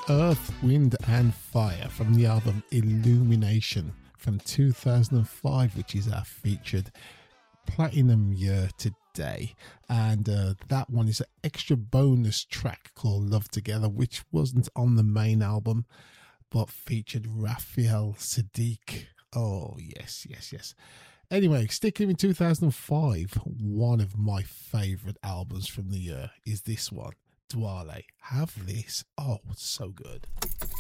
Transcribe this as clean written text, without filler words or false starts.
Earth, Wind and Fire from the album Illumination from 2005, which is our featured platinum year today. And that one is an extra bonus track called Love Together, which wasn't on the main album but featured Raphael Saadiq. Oh, yes. Anyway, sticking in 2005, one of my favourite albums from the year is this one, Dwale. Have This. Oh, it's so good.